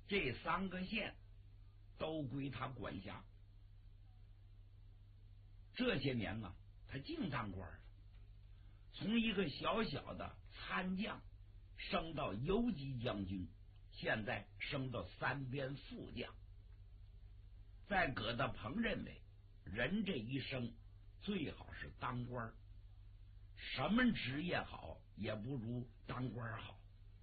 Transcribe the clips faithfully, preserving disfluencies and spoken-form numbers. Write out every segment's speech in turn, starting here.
这三个县都归他管辖。这些年呢，他净当官了，从一个小小的参将升到游击将军，现在升到三边副将。在葛大鹏认为，人这一生最好是当官，什么职业好也不如当官好。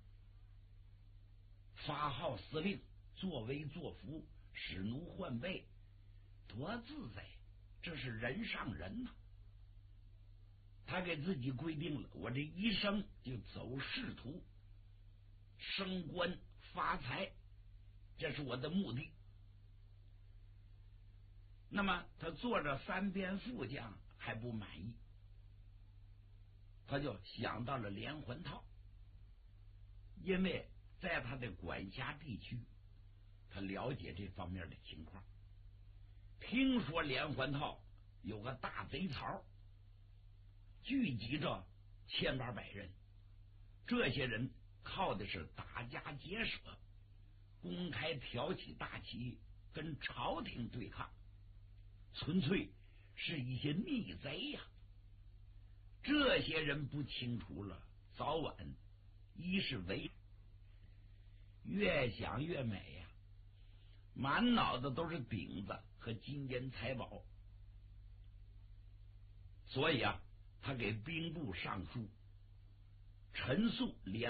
发号司令，作威作福，使奴换辈，多自在，这是人上人呐、啊。他给自己规定了，我这一生就走仕途，升官发财，这是我的目的。那么他做着三边副将还不满意，他就想到了连环套，因为在他的管辖地区，他了解这方面的情况。听说连环套有个大贼巢，聚集着千八百人，这些人靠的是打家劫舍，公开挑起大旗，跟朝廷对抗，纯粹是一些逆贼呀、啊。这些人不清除了，早晚一是为越想越美呀、啊，满脑子都是饼子和金银财宝。所以啊，他给兵部尚书陈述连